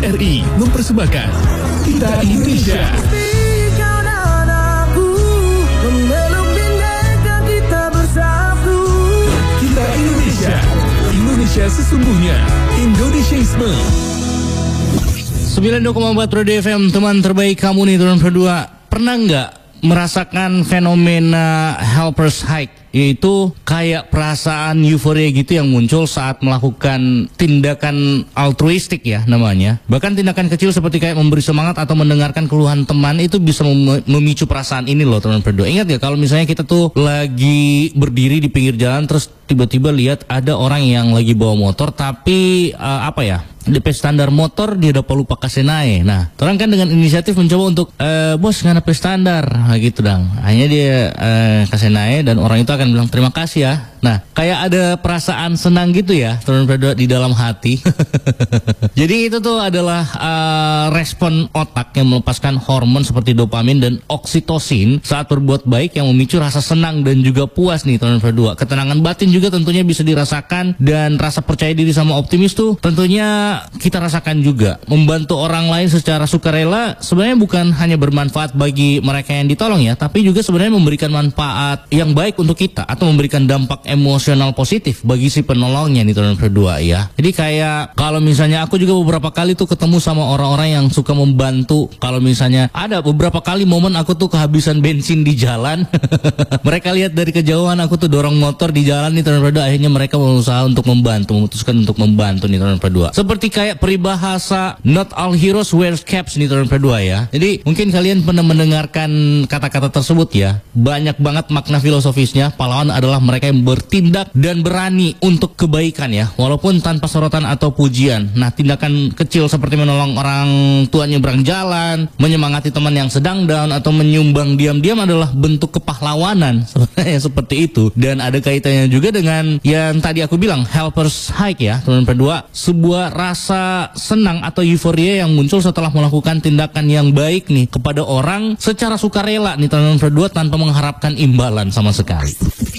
RRI mempersembahkan Kita Indonesia. Kita Indonesia. Indonesia sesungguhnya. Indonesiaisme. 92,4 Radio FM, teman terbaik kamu nih, turun berdua. Pernah nggak merasakan fenomena helpers hike? Yaitu kayak perasaan euforia gitu yang muncul saat melakukan tindakan altruistik ya namanya. Bahkan tindakan kecil seperti kayak memberi semangat atau mendengarkan keluhan teman itu bisa memicu perasaan ini loh, teman berdua. Ingat ya kalau misalnya kita tuh lagi berdiri di pinggir jalan terus tiba-tiba lihat ada orang yang lagi bawa motor tapi DP standar motor dia udah lupa kasih naik. Nah, orang kan dengan inisiatif mencoba untuk bos nggak DP standar, nah, gitu dong. Hanya dia kasih naik dan orang itu akan bilang terima kasih ya. Nah, kayak ada perasaan senang gitu ya, teman berdua di dalam hati. Jadi itu tuh adalah respon otak yang melepaskan hormon seperti dopamin dan oksitosin saat berbuat baik yang memicu rasa senang dan juga puas nih, teman berdua. Ketenangan batin juga tentunya bisa dirasakan dan rasa percaya diri sama optimis tuh tentunya kita rasakan juga. Membantu orang lain secara sukarela sebenarnya bukan hanya bermanfaat bagi mereka yang ditolong ya, tapi juga sebenarnya memberikan manfaat yang baik untuk kita atau memberikan dampak emosional positif bagi si penolongnya nih, teman berdua ya. Jadi kayak kalau misalnya aku juga beberapa kali tuh ketemu sama orang-orang yang suka membantu. Kalau misalnya ada beberapa kali momen aku tuh kehabisan bensin di jalan. Mereka lihat dari kejauhan aku tuh dorong motor di jalan nih, teman berdua. Akhirnya mereka berusaha untuk memutuskan untuk membantu nih, teman berdua. Seperti kayak peribahasa not all heroes wear caps nih, teman berdua ya. Jadi mungkin kalian pernah mendengarkan kata-kata tersebut ya. Banyak banget makna filosofisnya. Pahlawan adalah mereka yang bertindak dan berani untuk kebaikan ya, walaupun tanpa sorotan atau pujian. Nah, tindakan kecil seperti menolong orang tua nyebrang jalan, menyemangati teman yang sedang down, atau menyumbang diam-diam adalah bentuk kepahlawanan. Sebenarnya seperti itu. Dan ada kaitannya juga dengan yang tadi aku bilang helpers hike ya, teman berdua. Sebuah rasa senang atau euforia yang muncul setelah melakukan tindakan yang baik nih kepada orang secara sukarela nih, teman berdua, tanpa mengharapkan imbalan sama sekali.